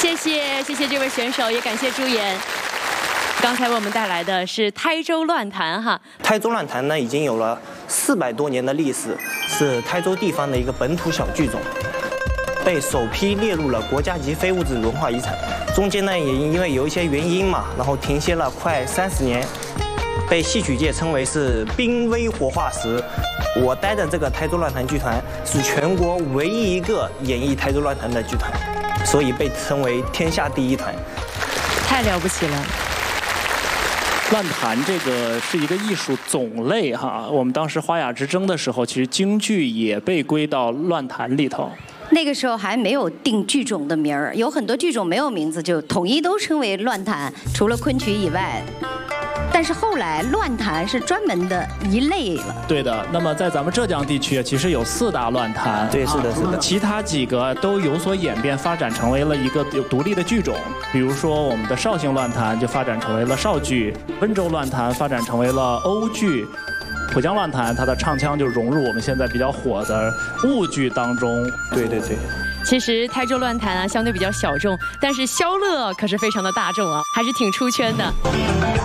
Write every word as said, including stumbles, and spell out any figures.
谢谢谢谢这位选手，也感谢朱颜。刚才为我们带来的是台州乱弹哈。 台州乱弹呢，已经有了四百多年的历史，是台州地方的一个本土小剧种，被首批列入了国家级非物质文化遗产。中间呢，也因为有一些原因嘛，然后停歇了快三十年，被戏曲界称为是濒危活化石。我待的这个台州乱弹剧团是全国唯一一个演绎台州乱弹的剧团，所以被称为天下第一团。 太了不起了！ 乱弹这个是一个艺术种类哈，我们当时花雅之争的时候，其实京剧也被归到乱弹里头。 那个时候还没有定剧种的名儿，有很多剧种没有名字，就统一都称为乱弹，除了昆曲以外。但是后来乱弹是专门的一类了。 对的，那么在咱们浙江地区，其实有四大乱弹。 对，是的，是的。 其他几个都有所演变，发展成为了一个有独立的剧种。比如说，我们的绍兴乱弹就发展成为了绍剧，温州乱弹发展成为了欧剧。浦江乱弹，它的唱腔就融入我们现在比较火的婺剧当中。 对对对。 其实台州乱弹啊，相对比较小众，但是萧乐可是非常的大众啊，还是挺出圈的。